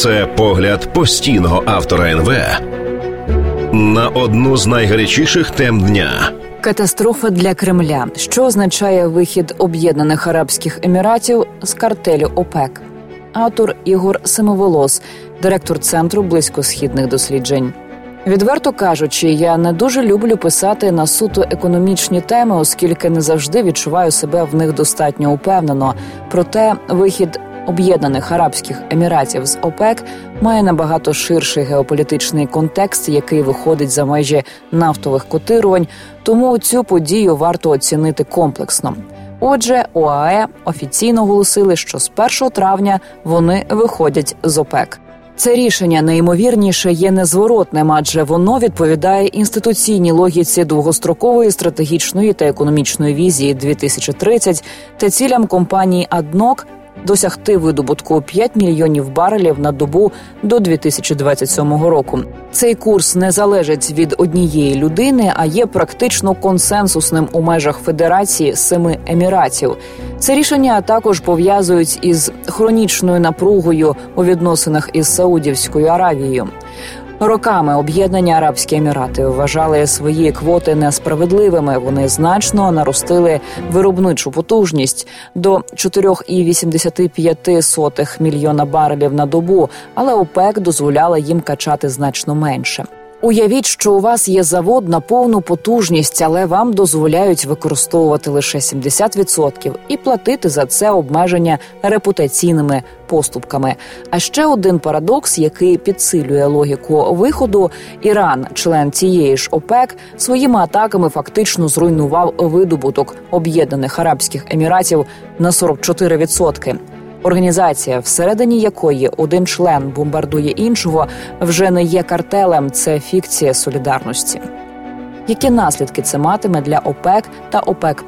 Це погляд постійного автора НВ на одну з найгарячіших тем дня. Катастрофа для Кремля. Що означає вихід Об'єднаних Арабських Еміратів з картелю ОПЕК? Автор Ігор Семиволос, директор Центру близькосхідних досліджень. Відверто кажучи, я не дуже люблю писати на суто економічні теми, оскільки не завжди відчуваю себе в них достатньо упевнено. Проте вихід Об'єднаних Арабських Еміратів з ОПЕК має набагато ширший геополітичний контекст, який виходить за межі нафтових котирувань, тому цю подію варто оцінити комплексно. Отже, ОАЕ офіційно оголосили, що з 1 травня вони виходять з ОПЕК. Це рішення найімовірніше є незворотним, адже воно відповідає інституційній логіці довгострокової стратегічної та економічної візії 2030 та цілям компанії ADNOC досягти видобутку 5 мільйонів барелів на добу до 2027 року. Цей курс не залежить від однієї людини, а є практично консенсусним у межах Федерації 7 Еміратів. Це рішення також пов'язують із хронічною напругою у відносинах із Саудівською Аравією. Роками Об'єднані Арабські Емірати вважали свої квоти несправедливими. Вони значно наростили виробничу потужність до 4,85 мільйона барелів на добу, але ОПЕК дозволяла їм качати значно менше. Уявіть, що у вас є завод на повну потужність, але вам дозволяють використовувати лише 70% і платити за це обмеження репутаційними поступками. А ще один парадокс, який підсилює логіку виходу: Іран, член цієї ж ОПЕК, своїми атаками фактично зруйнував видобуток Об'єднаних Арабських Еміратів на 44%. Організація, всередині якої один член бомбардує іншого, вже не є картелем, це фікція солідарності. Які наслідки це матиме для ОПЕК та ОПЕК+?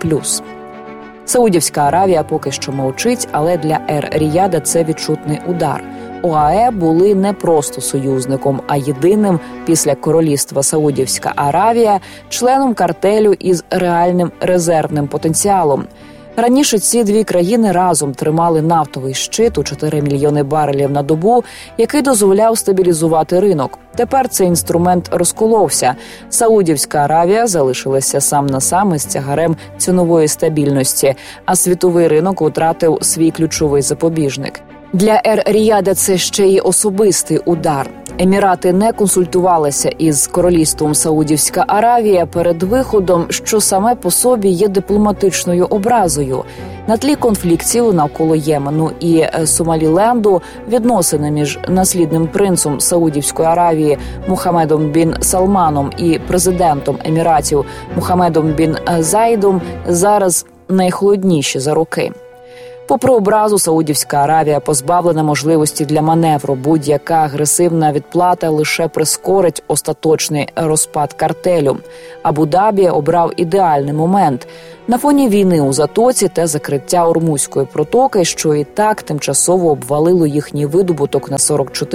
Саудівська Аравія поки що мовчить, але для Ер-Ріяда це відчутний удар. ОАЕ були не просто союзником, а єдиним після королівства Саудівська Аравія членом картелю із реальним резервним потенціалом. Раніше ці дві країни разом тримали нафтовий щит у 4 мільйони барелів на добу, який дозволяв стабілізувати ринок. Тепер цей інструмент розколовся. Саудівська Аравія залишилася сам на сам із тягарем цінової стабільності, а світовий ринок втратив свій ключовий запобіжник. Для Ер-Ріяда це ще й особистий удар. Емірати не консультувалися із королівством Саудівська Аравія перед виходом, що саме по собі є дипломатичною образою. На тлі конфліктів навколо Ємену і Сомаліленду відносини між наслідним принцем Саудівської Аравії Мухаммедом бін Салманом і президентом Еміратів Мухаммедом бін Заїдом зараз найхолодніші за роки. Попри образу, Саудівська Аравія позбавлена можливості для маневру. Будь-яка агресивна відплата лише прискорить остаточний розпад картелю. Абу-Дабі обрав ідеальний момент. На фоні війни у Затоці та закриття Ормузької протоки, що і так тимчасово обвалило їхній видобуток на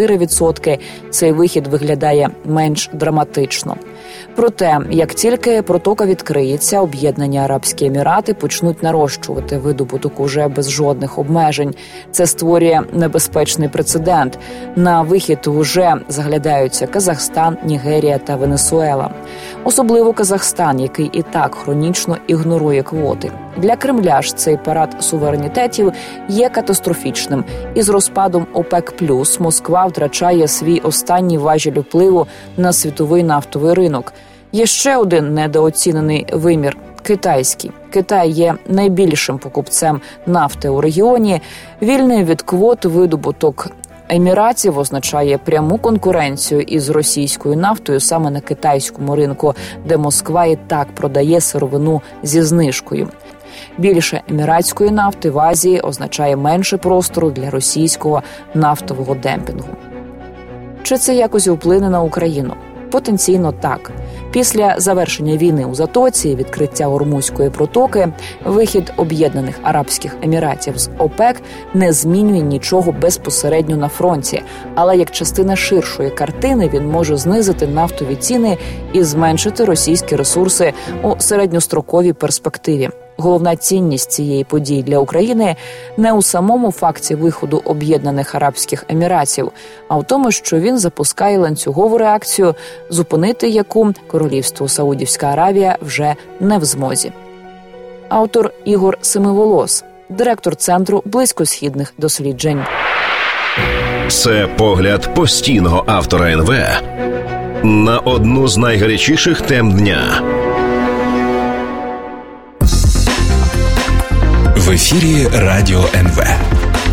44%, цей вихід виглядає менш драматично. Проте, як тільки протока відкриється, Об'єднані Арабські Емірати почнуть нарощувати видобуток уже без жодних обмежень. Це створює небезпечний прецедент. На вихід уже заглядаються Казахстан, Нігерія та Венесуела. Особливо Казахстан, який і так хронічно ігнорує квоти. Для Кремля ж цей парад суверенітетів є катастрофічним. Із розпадом ОПЕК+, Москва втрачає свій останній важіль впливу на світовий нафтовий ринок. Є ще один недооцінений вимір – китайський. Китай є найбільшим покупцем нафти у регіоні. Вільний від квот видобуток Еміратів означає пряму конкуренцію із російською нафтою саме на китайському ринку, де Москва і так продає сировину зі знижкою. Більше еміратської нафти в Азії означає менше простору для російського нафтового демпінгу. Чи це якось вплине на Україну? Потенційно так. Після завершення війни у Затоці і відкриття Ормузької протоки вихід Об'єднаних Арабських Еміратів з ОПЕК не змінює нічого безпосередньо на фронті, але як частина ширшої картини він може знизити нафтові ціни і зменшити російські ресурси у середньостроковій перспективі. Головна цінність цієї події для України не у самому факті виходу Об'єднаних Арабських Еміратів, а в тому, що він запускає ланцюгову реакцію, зупинити яку королівство Саудівська Аравія вже не в змозі. Автор Ігор Семиволос, директор Центру близькосхідних досліджень. Це погляд постійного автора НВ на одну з найгарячіших тем дня. В ефірі Радіо НВ.